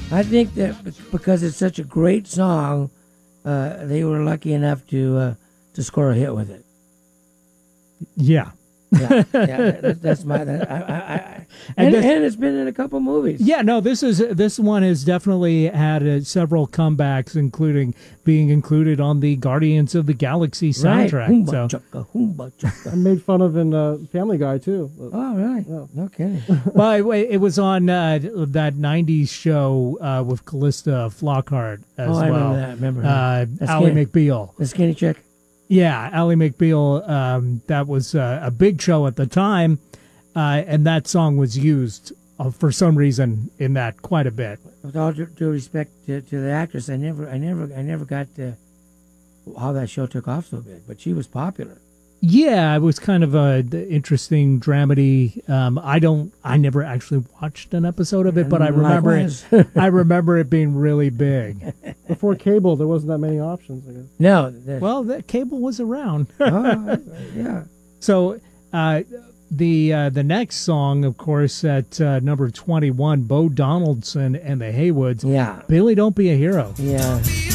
I think that because it's such a great song, they were lucky enough to score a hit with it. Yeah. Yeah, that's my. And it's been in a couple movies. Yeah, no, this one has definitely had several comebacks, including being included on the Guardians of the Galaxy soundtrack. Right. Hoomba chugga, hoomba chugga. I made fun of in Family Guy too. Oh, right. Yeah. No kidding. Well, it was on that '90s show with Callista Flockhart as well. I remember that. Ally McBeal, the skinny chick. Yeah, Ally McBeal. That was a big show at the time, and that song was used for some reason in that quite a bit. With all due respect to the actress, I never got how that show took off so big, but she was popular. Yeah, it was kind of a interesting dramedy. I never actually watched an episode of it, but I remember it. I remember it being really big. Before cable, there wasn't that many options, I guess. No. Well, that cable was around. Yeah. So the next song, of course, at number 21, Bo Donaldson and the Haywoods. Yeah. Billy, Don't Be a Hero. Yeah.